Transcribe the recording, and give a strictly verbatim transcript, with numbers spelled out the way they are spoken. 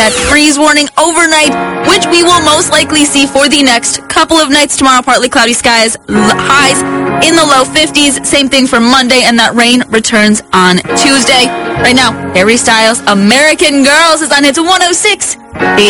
that freeze warning overnight, which we will most likely see for the next couple of nights. Tomorrow, partly cloudy skies, highs in the low fifties. Same thing for Monday, and that rain returns on Tuesday. Right now, Harry Styles' American Girls is on Hits one oh six.